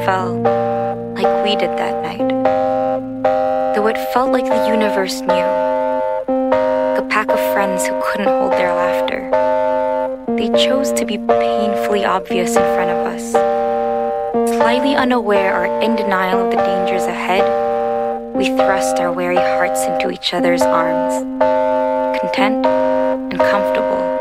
fell, like we did that night. Though it felt like the universe knew, a pack of friends who couldn't hold their laughter. They chose to be painfully obvious in front of us. Slightly unaware or in denial of the dangers ahead, we thrust our weary hearts into each other's arms, content and comfortable.